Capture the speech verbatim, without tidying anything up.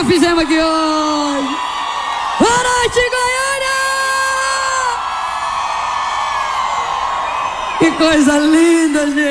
fizemos aqui hoje. Boa noite, Goiânia! Que coisa linda, gente!